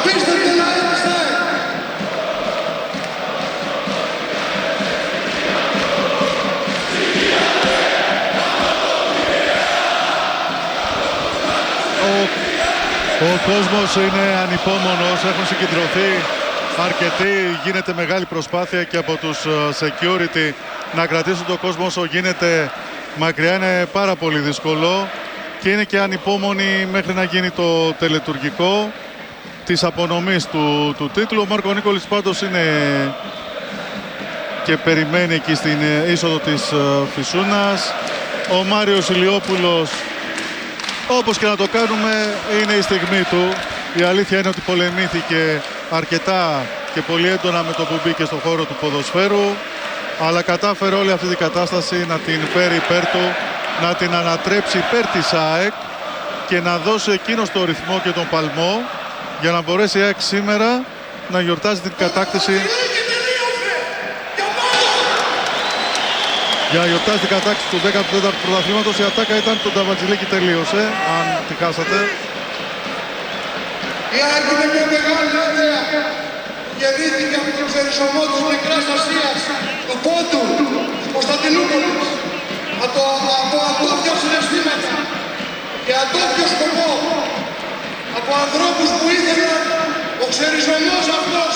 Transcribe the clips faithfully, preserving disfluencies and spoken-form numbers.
Απίστευτο να είμαστε! Ο, ο κόσμος είναι ανυπόμονος, έχουν συγκεντρωθεί αρκετοί, γίνεται μεγάλη προσπάθεια και από τους security να κρατήσουν τον κόσμο όσο γίνεται μακριά, είναι πάρα πολύ δύσκολο και είναι και ανυπόμονοι μέχρι να γίνει το τελετουργικό της απονομής του, του τίτλου. Ο Μάρκο Νίκολης πάντως είναι και περιμένει εκεί στην είσοδο της Φυσούνας. Ο Μάριος Ηλιόπουλος, όπως και να το κάνουμε, είναι η στιγμή του. Η αλήθεια είναι ότι πολεμήθηκε αρκετά και πολύ έντονα με το που μπήκε στον χώρο του ποδοσφαίρου, αλλά κατάφερε όλη αυτή την κατάσταση να την φέρει υπέρ του, να την ανατρέψει υπέρ της ΑΕΚ και να δώσει εκείνο το ρυθμό και τον παλμό για να μπορέσει η ΑΕΚ σήμερα να γιορτάζει την κατάκτηση. Για να γιορτάζει την κατάκτηση του δέκατου τέταρτου πρωταθλήματος. Η ατάκα ήταν τον Ταβατζηλίκη, τελείωσε, αν τη χάσατε. Η ΑΕΚ είναι μια μεγάλη ιδέα. Γεννήθηκε από τον ξερισωμό της Μικράς Ασίας, του Πόντου, της Κωνσταντινούπολης, από, από ατόφια συναισθήματα και ατόφιο σκοπό, από ανθρώπους που ήθελαν ο ξεριζωμός αυτός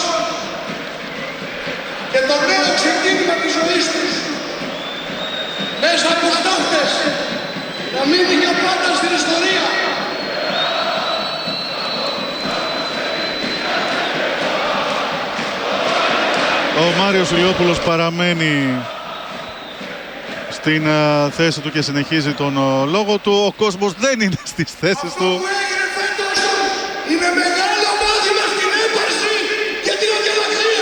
και το νέο ξεκίνημα της ζωής τους μέσα από στάχτες να μείνει για πάντα στην ιστορία. Ο Μάριος Ηλιόπουλος παραμένει στην uh, θέση του και συνεχίζει τον uh, λόγο του. Ο κόσμος δεν είναι στις θέσεις του. Αυτό που έγινε φέτος είναι μεγάλο μάθημα στην έπαρση και την αγγελαξία.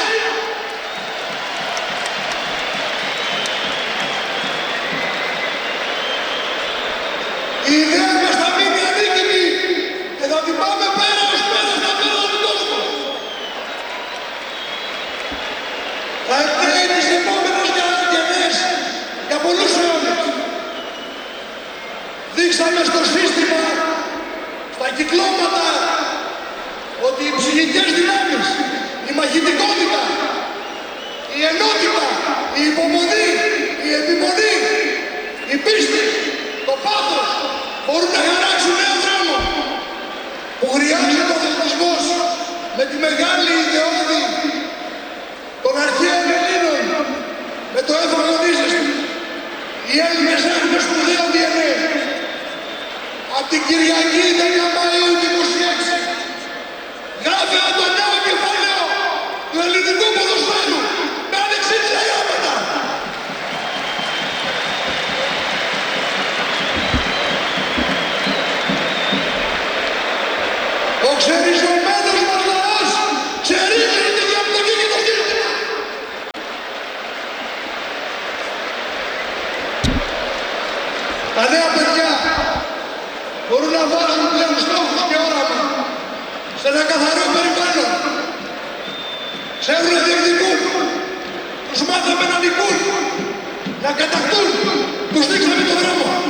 Η ιδέα μας θα μείνει αδίκητη και θα την πάμε πέρα ως μέσα στα πέρα του κόσμου. Θα εκτρέει τις επόμενες γενιές για πολλούς αιώνες. Δείξαμε στο σύστημα, στα κυκλώματα, ότι οι ψυχικές δυνάμεις, η μαχητικότητα, η ενότητα, η υπομονή, η επιμονή, η πίστη, το πάθος μπορούν να χαράξουν νέο δρόμο που χρειάζεται ο θεσμός με τη μεγάλη ιδεώδη των αρχαίων Ελλήνων, με το εφαγωνίζεσαι. Οι Έλληνες έχουν σπουδαίο ντι εν έι. Απ' την Κυριακή δέκα Μαΐου του είκοσι έξι γράφει το νέο κεφάλαιο του ελληνικού ποδοσφαίρου με ανεξήγητα γράμματα. Ο ξεριζωμένος μας λαός ξερίζει τη διαπλοκή και το σύστημα. Τα νέα παιδιά μπορούν να βάζουν πλέον στόχους και όραμα σε ένα καθαρό περιβάλλον. Ξέρουν να διεκδικούν. Τους μάθαμε να νικούν, να κατακτούν. Τους δείξαμε τον δρόμο.